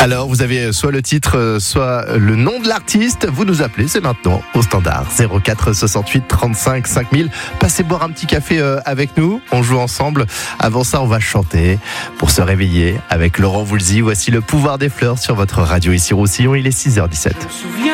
Alors, vous avez soit le titre, soit le nom de l'artiste. Vous nous appelez, c'est maintenant, au standard 04 68 35 5000. Passez boire un petit café avec nous. On joue ensemble. Avant ça, on va chanter pour se réveiller avec Laurent Voulzy. Voici Le pouvoir des fleurs sur votre radio ici Roussillon. Il est 6h17.